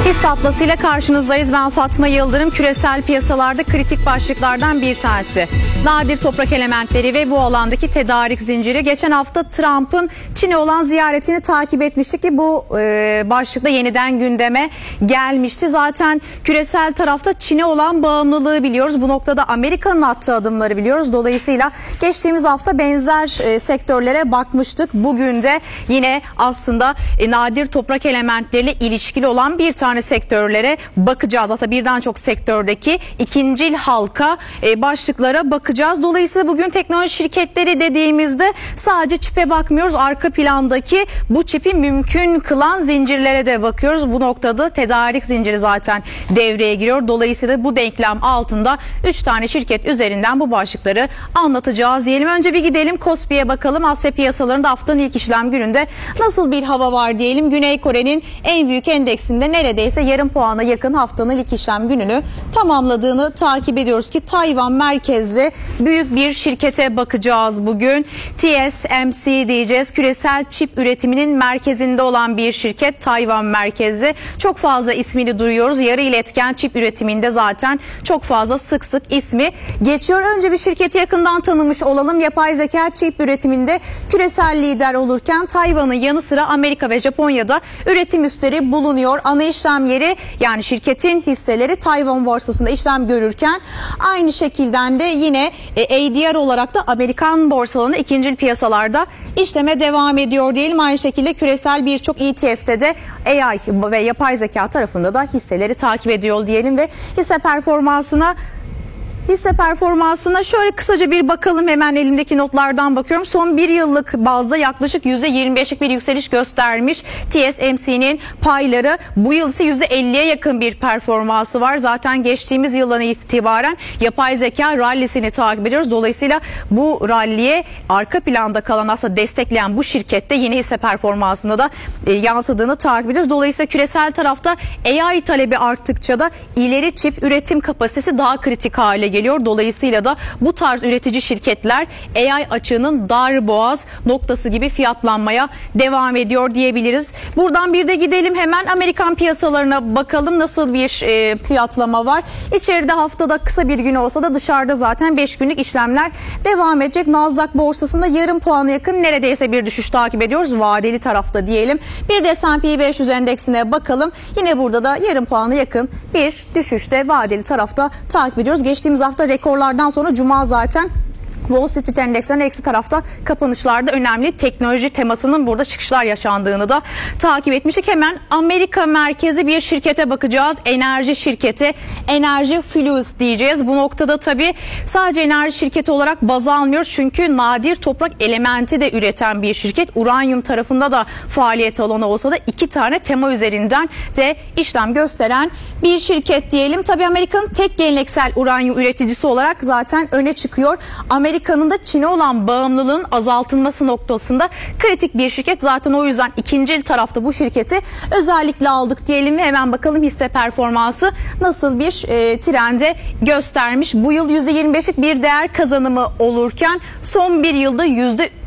Hisse atlasıyla karşınızdayız. Ben Fatma Yıldırım. Küresel piyasalarda kritik başlıklardan bir tanesi nadir toprak elementleri ve bu alandaki tedarik zinciri. Geçen hafta Trump'ın Çin'e olan ziyaretini takip etmiştik ki bu başlıkta yeniden gündeme gelmişti. Zaten küresel tarafta Çin'e olan bağımlılığı biliyoruz. Bu noktada Amerika'nın attığı adımları biliyoruz. Dolayısıyla geçtiğimiz hafta benzer sektörlere bakmıştık. Bugün de yine aslında nadir toprak elementleriyle ilişkili olan bir tane sektörlere bakacağız. Aslında birden çok sektördeki ikincil halka başlıklara bakacağız. Dolayısıyla bugün teknoloji şirketleri dediğimizde sadece çipe bakmıyoruz. Arka plandaki bu çipi mümkün kılan zincirlere de bakıyoruz. Bu noktada tedarik zinciri zaten devreye giriyor. Dolayısıyla bu denklem altında 3 tane şirket üzerinden bu başlıkları anlatacağız diyelim. Önce bir gidelim KOSPI'ye bakalım. Asya piyasalarında haftanın ilk işlem gününde nasıl bir hava var diyelim. Güney Kore'nin en büyük endeksinde neredeyse yarım puana yakın haftanın ilk işlem gününü tamamladığını takip ediyoruz ki Tayvan merkezli büyük bir şirkete bakacağız bugün. TSMC diyeceğiz. Küresel çip üretiminin merkezinde olan bir şirket, Tayvan merkezli. Çok fazla ismini duyuyoruz. Yarı iletken çip üretiminde zaten çok fazla sık sık ismi geçiyor. Önce bir şirketi yakından tanımış olalım. Yapay zeka çip üretiminde küresel lider olurken Tayvan'ın yanı sıra Amerika ve Japonya'da üretim üsleri bulunuyor. Ana işlem yeri yani şirketin hisseleri Tayvan borsasında işlem görürken aynı şekilden de yine ADR olarak da Amerikan borsalarında ikincil piyasalarda işleme devam ediyor diyelim. Aynı şekilde küresel birçok ETF'de de AI ve yapay zeka tarafında da hisseleri takip ediyor diyelim ve hisse performansına şöyle kısaca bir bakalım. Hemen elimdeki notlardan bakıyorum. Son bir yıllık bazda yaklaşık %25'lik bir yükseliş göstermiş TSMC'nin payları. Bu yıl ise %50'ye yakın bir performansı var. Zaten geçtiğimiz yıldan itibaren yapay zeka rallisini takip ediyoruz. Dolayısıyla bu ralliye arka planda kalan aslında destekleyen bu şirkette yeni hisse performansında da yansıdığını takip ediyoruz. Dolayısıyla küresel tarafta AI talebi arttıkça da ileri çip üretim kapasitesi daha kritik hale geliyor. Dolayısıyla da bu tarz üretici şirketler AI açığının darboğaz noktası gibi fiyatlanmaya devam ediyor diyebiliriz. Buradan bir de gidelim hemen Amerikan piyasalarına bakalım nasıl bir fiyatlama var. İçeride haftada kısa bir gün olsa da dışarıda zaten 5 günlük işlemler devam edecek. Nasdaq borsasında yarım puana yakın neredeyse bir düşüş takip ediyoruz. Vadeli tarafta diyelim. Bir de S&P 500 endeksine bakalım. Yine burada da yarım puana yakın bir düşüşte vadeli tarafta takip ediyoruz. Geçtiğimiz hafta rekorlardan sonra Cuma zaten Wall Street endekslerinin eksi tarafta kapanışlarda önemli teknoloji temasının burada çıkışlar yaşandığını da takip etmiştik. Hemen Amerika merkezi bir şirkete bakacağız. Enerji şirketi, Energy Fuels diyeceğiz. Bu noktada tabii sadece enerji şirketi olarak baz almıyoruz. Çünkü nadir toprak elementi de üreten bir şirket. Uranyum tarafında da faaliyet alanı olsa da 2 tane tema üzerinden de işlem gösteren bir şirket diyelim. Tabii Amerika'nın tek geleneksel uranyum üreticisi olarak zaten öne çıkıyor. Amerika'nın da Çin'e olan bağımlılığın azaltılması noktasında kritik bir şirket. Zaten o yüzden ikincil tarafta bu şirketi özellikle aldık diyelim ve hemen bakalım hisse performansı nasıl bir trende göstermiş. Bu yıl %25'lik bir değer kazanımı olurken son bir yılda